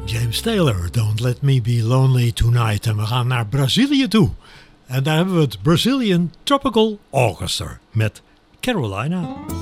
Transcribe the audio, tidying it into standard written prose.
James Taylor, Don't Let Me Be Lonely Tonight. En we gaan naar Brazilië toe. En daar hebben we het Brazilian Tropical Orchestra met Carolina.